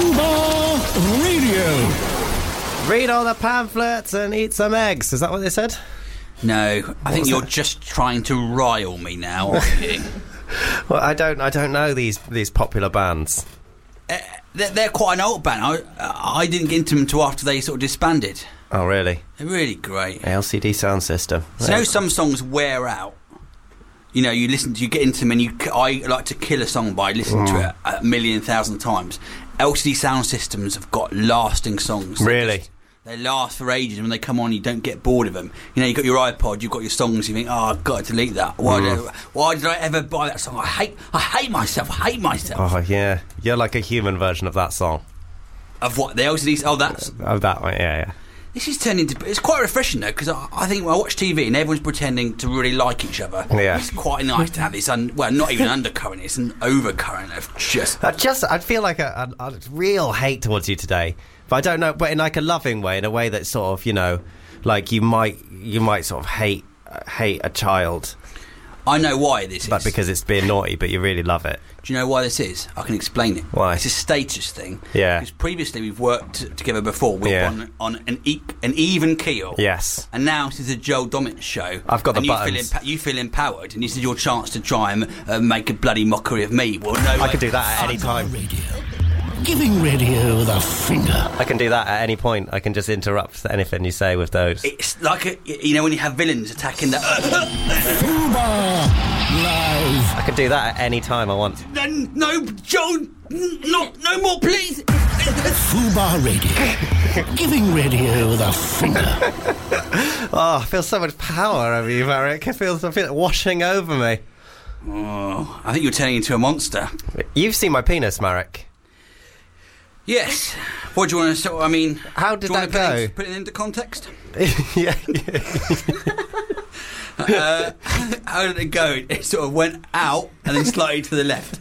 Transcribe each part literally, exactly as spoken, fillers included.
Fubar Radio. Read all the pamphlets and eat some eggs. Is that what they said? No, what I think you're that? just trying to rile me now, aren't you? Well, I don't. I don't know these these popular bands. Uh, they're, they're quite an old band. I, I didn't get into them until after they sort of disbanded. Oh, really? They're really great. L C D Sound System. So you know some songs wear out. You know, you listen to, you get into them, and you. I like to kill a song by listening Mm. to it a million thousand times. L C D Sound Systems have got lasting songs. Really? Just, they last for ages, and when they come on, you don't get bored of them. You know, you've got your iPod, you've got your songs, you think, oh, I've got to delete that. Why, Mm. did, I, why did I ever buy that song? I hate I hate myself, I hate myself. Oh, yeah. You're like a human version of that song. Of what? The L C Ds? Oh, that's... Of that one, yeah, yeah. This is turning into... It's quite refreshing, though, because I, I think when I watch T V and everyone's pretending to really like each other, Yeah. it's quite nice to have this, un, well, not even an undercurrent, it's an overcurrent of just... I just, I feel like a, a, a real hate towards you today, but I don't know, but in like a loving way, in a way that sort of, you know, like you might, you might sort of hate, uh, hate a child. I know why this But is. because it's being naughty, but you really love it. Do you know why this is? I can explain it. Why? It's a status thing. Yeah. Because previously we've worked t- together before with Yeah. on, on an, e- an even keel. Yes. And now this is a Joel Dommett show. I've got the and you buttons. Feel empa- you feel empowered, and this is your chance to try and uh, make a bloody mockery of me. Well, no, I could do that at any time. Radio. Giving radio the finger. I can do that at any point. I can just interrupt anything you say with those. It's like a, you know when you have villains attacking the. Fubar Live. I can do that at any time I want. no, no, Joel, no, no more, please. Fubar Radio. Giving radio the finger. Oh, I feel so much power over you, Marek. I feel, I feel it washing over me. Oh, I think you're turning into a monster. You've seen my penis, Marek. Yes. What do you want to say? I mean, How did do you want that to put go? it, put it into context? yeah, yeah. uh, how did it go? It sort of went out and then slightly to the left.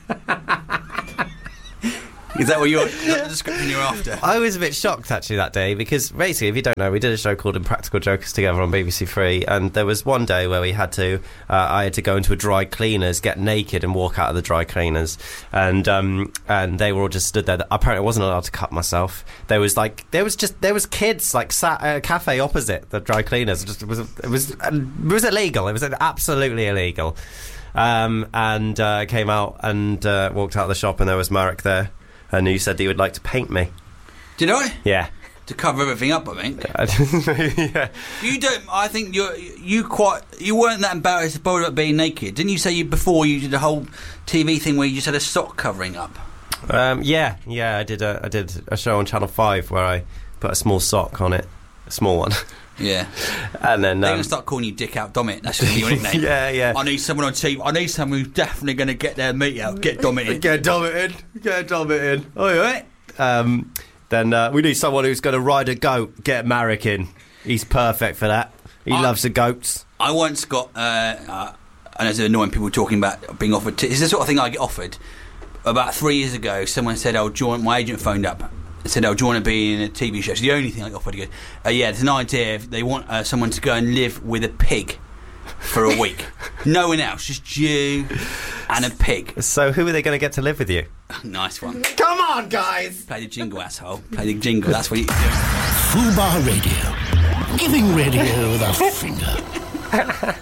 Is that what you're the description you're after? I was a bit shocked actually that day because basically, if you don't know, we did a show called Impractical Jokers together on B B C Three, and there was one day where we had to, uh, I had to go into a dry cleaners, get naked, and walk out of the dry cleaners, and um, and they were all just stood there. Apparently, I wasn't allowed to cut myself. There was like there was just there was kids like sat at a cafe opposite the dry cleaners. It, just, it was it was it was illegal. It was absolutely illegal. Um, and uh, came out and uh, walked out of the shop, and there was Marek there. And you said that you would like to paint me. Did I? Yeah. To cover everything up, I think. yeah. You don't. I think you you quite you weren't that embarrassed about being naked, didn't you? Say you before you did a whole T V thing where you just had a sock covering up. Um, yeah, yeah. I did a I did a show on Channel Five where I put a small sock on it, a small one. Yeah. And then they're um, going to start calling you Dick Out Dommett. That's going to be your nickname. yeah, yeah. I need someone on T V. I need someone who's definitely going to get their meat out. Get Dommett in. Get Dommett in. Get Dommett in. Oh yeah. Um, then uh, we need someone who's going to ride a goat. Get Marek in. He's perfect for that. He I, loves the goats. I once got. Uh, uh, and there's annoying people talking about being offered. T- it's the sort of thing I get offered. About three years ago, someone said, "Oh, do you want-" my agent phoned up. I said, "Oh, do you want to be in a T V show?" It's the only thing I got offered. He goes, uh, "Yeah, there's an idea. If they want uh, someone to go and live with a pig for a week. No one else, just you and a pig." So who are they going to get to live with you? Nice one. Come on, guys. Play the jingle, asshole. Play the jingle. That's what you do. Fubar Radio. Giving radio the finger.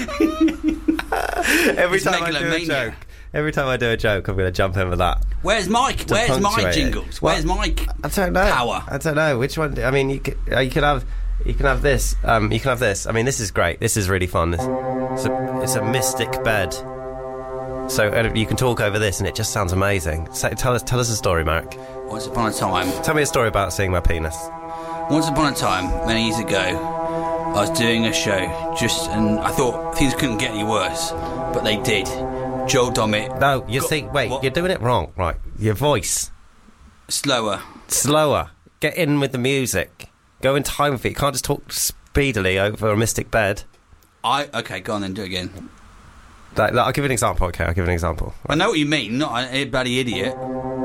Every It's time I do a megalomania. joke, every time I do a joke, I'm going to jump in with that. Where's Mike? To Where's my punctuate it. jingles? Well, Where's Mike? I don't know. Power. I don't know which one. I mean, you could, uh, you could have, you can have this. Um, you can have this. I mean, this is great. This is really fun. This, it's, a, it's a mystic bed. So uh, you can talk over this, and it just sounds amazing. So, tell us, tell us a story, Marek. Once upon a time. Tell me a story about seeing my penis. Once upon a time, many years ago, I was doing a show, just and I thought things couldn't get any worse, but they did. Joel Dommett. No, you got- see, wait, what? you're doing it wrong. Right, your voice Slower. slower. Get in with the music. Go in time with it. You can't just talk speedily over a mystic bed. I okay, go on then, do it again. Like, like, I'll give you an example. Okay, I'll give you an example. I know what you mean, not a, a bloody idiot.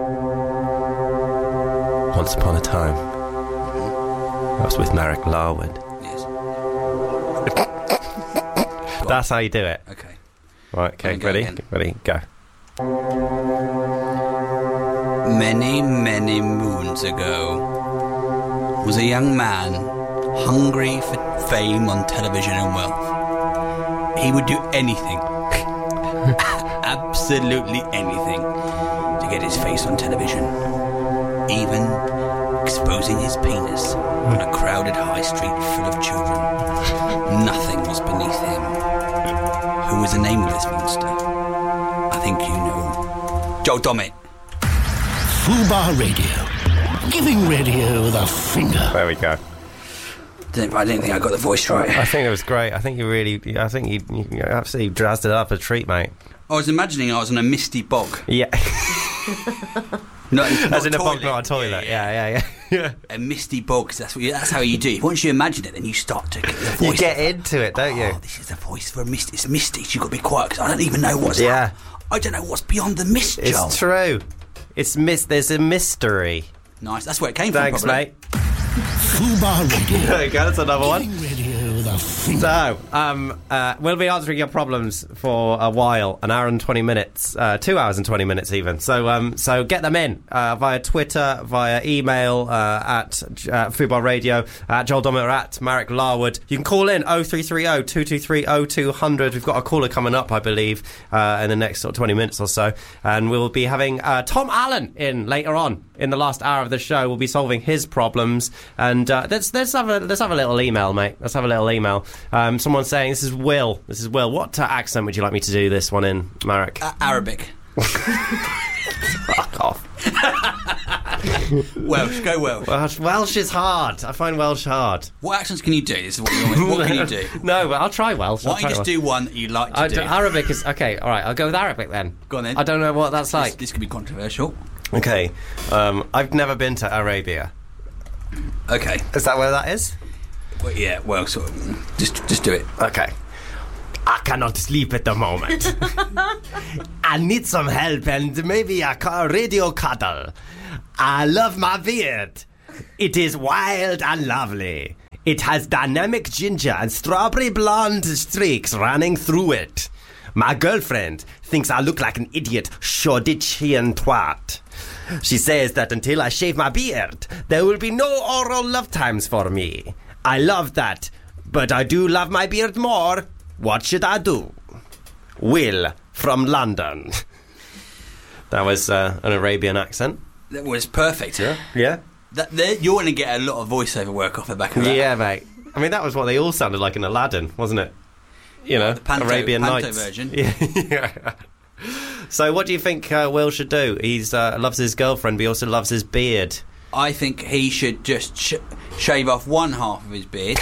Once upon a time, I was with Marek Larwood. Yes. That's how you do it. Okay. Right, okay, Go ready? again. Ready, go. Many, many moons ago was a young man hungry for fame on television and wealth. He would do anything, absolutely anything, to get his face on television, even exposing his penis on a crowded high street full of children. Nothing was beneath him. Who was the name of this monster? I think you know. Joel Dommett. Fubar Radio. Giving radio the finger. There we go. Didn't, I didn't think I got the voice right. I think it was great. I think you really, I think you, you absolutely drazzed it up a treat, mate. I was imagining I was on a misty bog. Yeah. Not, not As in a toilet. bog, not a toilet. Yeah, yeah, yeah. yeah. A misty bog, 'cause that's what you, that's how you do. Once you imagine it, then you start to get the voice. You get into it, don't you? Oh, this is the voice for a mist. It's misty. So you've got to be quiet because I don't even know what's. Yeah. I don't know what's beyond the mist, Joel. It's true. It's mis- There's a mystery. Nice. That's where it came Thanks, from. mate. Fubar Radio. There you go. That's another one. Giving radio the finger. So, um, uh, we'll be answering your problems for a while, an hour and twenty minutes, uh, two hours and twenty minutes even. So, um, so get them in uh, via Twitter, via email uh, at uh, Fubar Radio, at Joel Dommett, or at Marek Larwood. You can call in oh three three oh, two two three, oh two hundred. We've got a caller coming up, I believe, uh, in the next sort of twenty minutes or so, and we'll be having uh, Tom Allen in later on in the last hour of the show. We'll be solving his problems, and uh, let's let's have a let's have a little email, mate. Let's have a little email. Um, someone's saying, "This is Will. This is Will. What uh, accent would you like me to do this one in, Marek?" Uh, Arabic. Fuck off. Welsh. Go Welsh. Welsh, Welsh is hard. I find Welsh hard. What accents can you do? This is what, we want. What can you do? No, but I'll try Welsh. Why I'll don't you try just Welsh. do one that you like to I do? do- Arabic is okay. All right, I'll go with Arabic then. Go on then. I don't know what that's This, like. this could be controversial. Okay, um, I've never been to Arabia. Okay. Is that where that is? Well, yeah. Well, sort of. Just, just do it. Okay. I cannot sleep at the moment. I need some help and maybe a ca- radio cuddle. I love my beard. It is wild and lovely. It has dynamic ginger and strawberry blonde streaks running through it. My girlfriend thinks I look like an idiot Shoreditchian twat. She says that until I shave my beard, there will be no oral love times for me. I love that, but I do love my beard more. What should I do? Will from London. That was uh, an Arabian accent. That was perfect. Yeah. Yeah? That, there, you're going to get a lot of voiceover work off the back of that. Yeah, mate. I mean, that was what they all sounded like in Aladdin, wasn't it? You know, the Panto- Arabian Panto Nights. version. Yeah. yeah. So what do you think uh, Will should do? He's uh, loves his girlfriend, but he also loves his beard. I think he should just sh- shave off one half of his beard,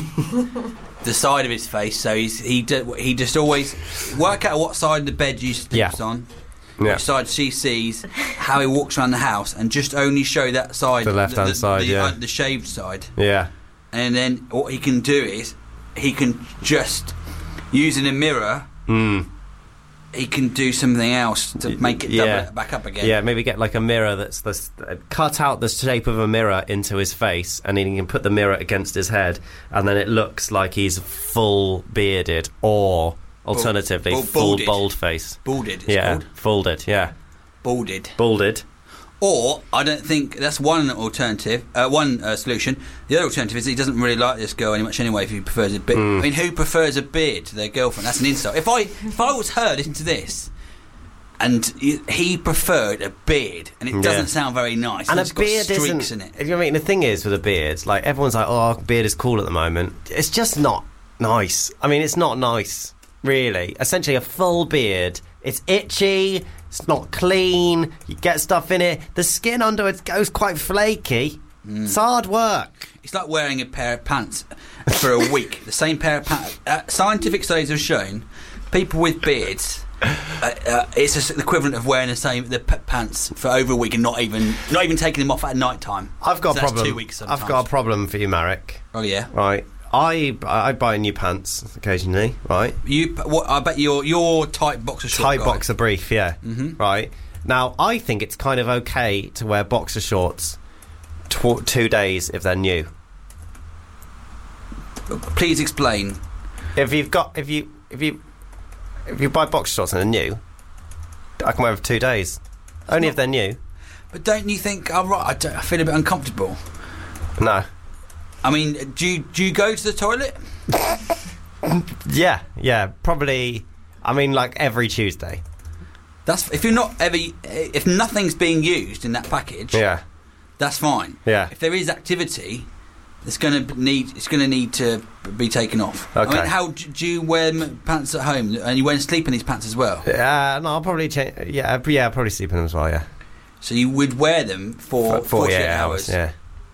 the side of his face. So he's, he do, he just always work out what side of the bed you sleeps Yeah. on, Yeah. which side she sees, how he walks around the house, and just only show that side, The left-hand side, the, yeah. uh, the shaved side. Yeah. And then what he can do is he can just using a mirror. Mm. He can do something else to make it Yeah. double it back up again. Yeah, maybe get like a mirror that's, that's uh, cut out the shape of a mirror into his face, and then he can put the mirror against his head, and then it looks like he's full bearded, or alternatively Bald- full balded. bald face. Balded. It's Yeah, called. folded. Yeah, Balded. balded. Or, I don't think that's one alternative, uh, one uh, solution. The other alternative is he doesn't really like this girl any much anyway. If he prefers a beard, Mm. I mean, who prefers a beard to their girlfriend? That's an insult. If I if I was her, listen to this, and he, he preferred a beard, and it Yeah. doesn't sound very nice. And it's a got beard streaks isn't. in it. You know what I mean, the thing is with a beard, like everyone's like, "Oh, beard is cool at the moment." It's just not nice. I mean, it's not nice, really. Essentially, a full beard. It's itchy. It's not clean. You get stuff in it. The skin under it goes quite flaky. Mm. It's hard work. It's like wearing a pair of pants for a week. The same pair of pants. Uh, scientific studies have shown people with beards. Uh, uh, it's just the equivalent of wearing the same the p- pants for over a week and not even not even taking them off at night time. I've got So a that's problem. Two weeks. Sometimes. I've got a problem for you, Marek. Oh yeah. Right. I I buy new pants occasionally. Right. You, what, I bet you're your tight boxer short Tight guy. boxer brief, yeah. Mhm. Right. Now, I think it's kind of okay to wear boxer shorts tw- two days if they're new. Please explain. If you've got, if you, if you, if you buy boxer shorts and they're new, I can wear them for two days. Only if they're new. But don't you think? Oh, right, I, don't, I feel a bit uncomfortable. No. I mean, do you, do you go to the toilet? Yeah, yeah, probably. I mean, like every Tuesday. That's if you're not ever if nothing's being used in that package. Yeah, that's fine. Yeah. If there is activity, it's going to need it's going to need to be taken off. Okay. I mean, how do you wear m- pants at home? And you wear sleep in these pants as well? Yeah, uh, no, I'll probably change. Yeah, yeah, I'll probably sleep in them as well. Yeah. So you would wear them for, for forty-eight, forty-eight hours. hours. Yeah.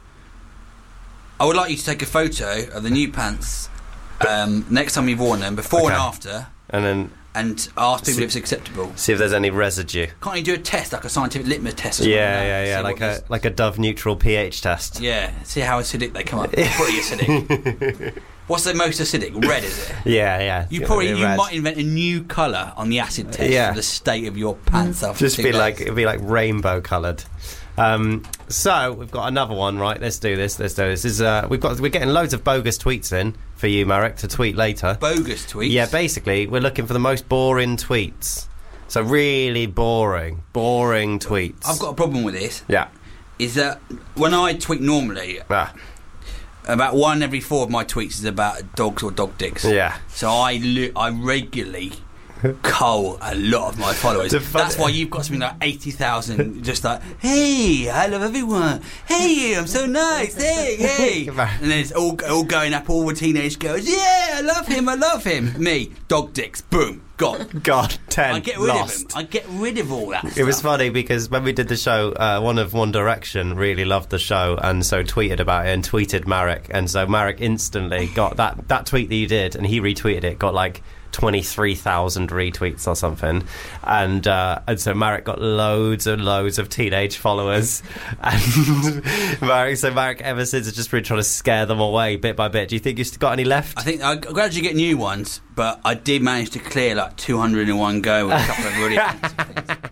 I would like you to take a photo of the new pants um, next time you've worn them, before Okay. and after, And then and ask people See- if it's acceptable. see if there's any residue. Can't you do a test, like a scientific litmus test? Or something Yeah, like that? yeah, yeah, See like what a this- like a Dove neutral pH test. Yeah, see how acidic they come up. Pretty acidic. What's the most acidic? Red, is it? Yeah, yeah. You It's probably gonna be you red. might invent a new colour on the acid test Yeah. for the state of your pants after just two be days. like it'd be like rainbow coloured. Um, so we've got another one, right? Let's do this. Let's do this. this is uh, we've got we're getting loads of bogus tweets in for you, Marek, to tweet later. bogus tweets. Yeah, basically we're looking for the most boring tweets. So really boring, boring tweets. I've got a problem with this. yeah. Is that when I tweet normally, Ah, about one every four of my tweets is about dogs or dog dicks. yeah. So I li- I regularly cull a lot of my followers. The fun- That's why you've got something like eighty thousand just like, hey, I love everyone. Hey, I'm so nice. Hey, hey. And then it's all, all going up, all the teenage girls. Yeah, I love him, I love him. Me, dog dicks, boom, gone. God, ten I get rid lost. of them. I get rid of all that It was stuff. funny because when we did the show, uh, one of One Direction really loved the show and so tweeted about it and tweeted Marek, and so Marek instantly got that, that tweet that you did, and he retweeted it, got like twenty-three thousand retweets or something, and uh, and so Marek got loads and loads of teenage followers, and Marek, so Marek ever since has just been trying to scare them away bit by bit. Do you think you've got any left? I think I gradually get new ones, but I did manage to clear like two hundred in one go with a couple of really fancy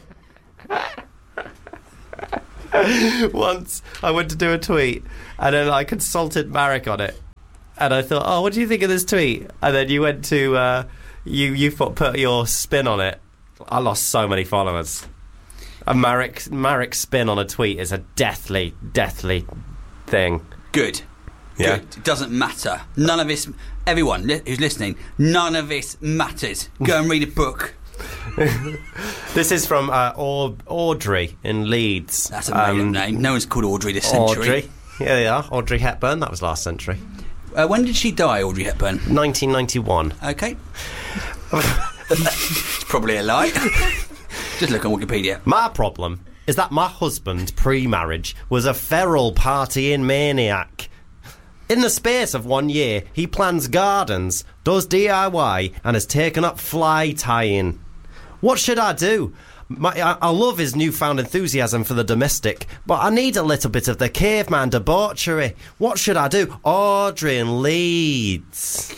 things. Once I went to do a tweet and then I consulted Marek on it, and I thought, oh, what do you think of this tweet? And then you went to uh, you you put, put your spin on it. I lost so many followers. A Marek Marek's spin on a tweet is a deathly deathly thing. Good. Yeah. Good. It doesn't matter. None of this. Everyone li- who's listening, none of this matters. Go and read a book. This is from uh, Aud- Audrey in Leeds. That's a made-up Um, name. No one's called Audrey this century. Audrey. Yeah, they are. Audrey Hepburn. That was last century. Uh, when did she die, Audrey Hepburn? nineteen ninety-one. Okay. It's probably a lie. Just look on Wikipedia. My problem is that my husband, pre-marriage, was a feral partying maniac. In the space of one year, he plans gardens, does D I Y, and has taken up fly tying. What should I do? My, I, I love his newfound enthusiasm for the domestic, but I need a little bit of the caveman debauchery. What should I do? Audrey in Leeds.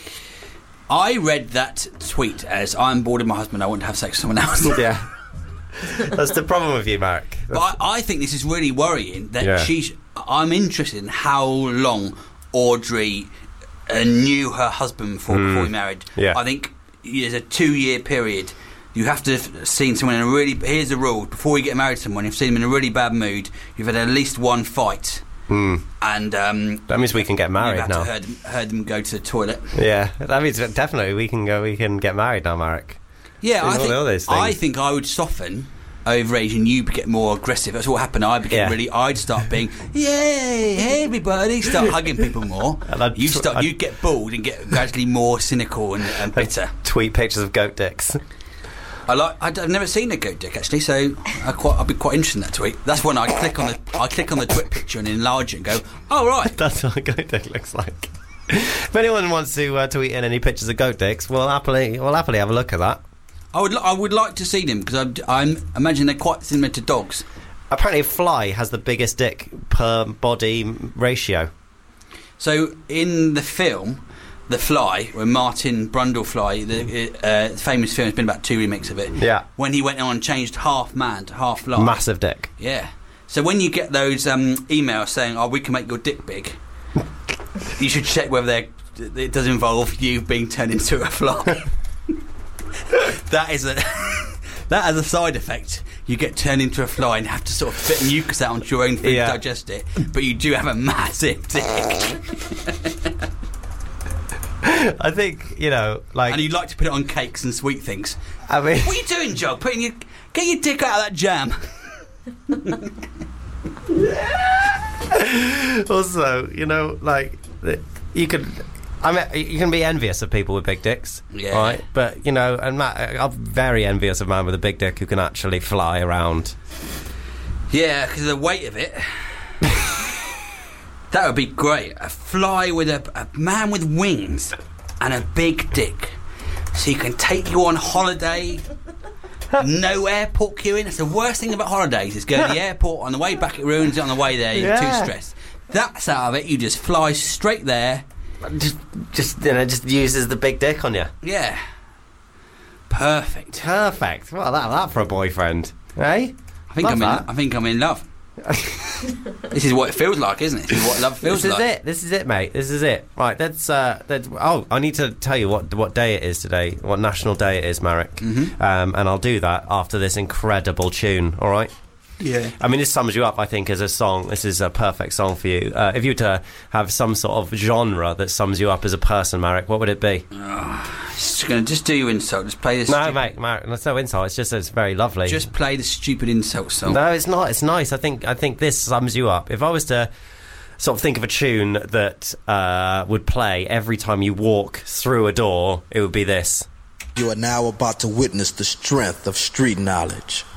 I read that tweet as, I'm bored of my husband, I want to have sex with someone else. Yeah. That's the problem with you, Marek. But I, I think this is really worrying that Yeah. she's. I'm interested in how long Audrey uh, knew her husband for before he married. Yeah. I think there's a two-year period. You have to have seen someone in a really. Here's the rule: before you get married to someone, you've seen them in a really bad mood. You've had at least one fight, Mm. and um, That means we can get you've married had now. to heard, heard them go to the toilet. Yeah, that means definitely we can go. We can get married now, Marek. Yeah, Doing I all think, the other things. I think I would soften over age and you get more aggressive. That's what happened. I became Yeah. really. I'd start being, yay, hey everybody, start hugging people more. And I'd You tw- start, I'd- you get bored and get gradually more cynical and, and bitter. Tweet pictures of goat dicks. I like. I'd, I've never seen a goat dick actually, so I quite. I'd be quite interested in that tweet. That's when I click on the. I click on the twit picture and enlarge it and go, oh right. That's what a goat dick looks like. If anyone wants to uh, tweet in any pictures of goat dicks, we'll happily we'll happily have a look at that. I would. li- I would like to see them because I I'm imagine they're quite similar to dogs. Apparently, a fly has the biggest dick per body ratio. So in the film, The Fly, where Martin Brundlefly, the uh, famous film, has been about two remakes of it. Yeah. When he went on and changed half man to half fly. Massive dick. Yeah. So when you get those um, emails saying, "Oh, we can make your dick big," you should check whether they it does involve you being turned into a fly. That is a that has a side effect. You get turned into a fly and have to sort of spit mucus out onto your own food Yeah. to digest it. But you do have a massive dick. I think, you know, like... And you'd like to put it on cakes and sweet things. I mean... What are you doing, Joe? Putting your... Get your dick out of that jam. Also, you know, like, you could... I mean, you can be envious of people with big dicks, Yeah. right? But, you know, and Matt, I'm very envious of a man with a big dick who can actually fly around. Yeah, because of the weight of it. That would be great. A fly with a, a man with wings and a big dick. So you can take you on holiday. No airport queuing. That's the worst thing about holidays is going to the airport on the way back, it ruins it on the way there. You're Yeah. too stressed. That's out of it. You just fly straight there. Just, just, you know, just uses the big dick on you. Yeah. Perfect. Perfect. Well, that, that for a boyfriend, eh? I think Love I'm that. in. I think I'm in love. This is what it feels like, isn't it? This is what love feels This is like. it. This is it, mate. This is it. Right. That's. Uh, that's. Oh, I need to tell you what what day it is today. What national day it is, Marek. Mm-hmm. Um, and I'll do that after this incredible tune. All right. Yeah. I mean, this sums you up, I think, as a song. This is a perfect song for you. Uh, if you were to have some sort of genre that sums you up as a person, Marek, what would it be? Oh, just gonna just do your insult. Just play this. No, stu- mate, Marek, that's no insult. It's just it's very lovely. Just play the stupid insult song. No, it's not. It's nice. I think. I think this sums you up. If I was to sort of think of a tune that uh, would play every time you walk through a door, it would be this. You are now about to witness the strength of street knowledge.